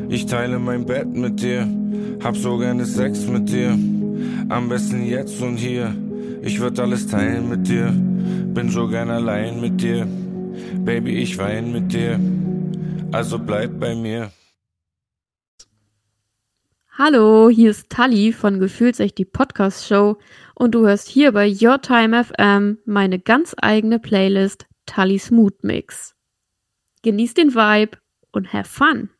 Ich teile mein Bett mit dir, hab so gerne Sex mit dir. Am besten jetzt und hier, ich würd alles teilen mit dir. Bin so gern allein mit dir, Baby, ich wein mit dir. Also bleib bei mir. Hallo, hier ist Tali von Gefühlsecht, die Podcast-Show und du hörst hier bei Your Time FM meine ganz eigene Playlist Tallis Mood Mix. Genieß den Vibe und have fun!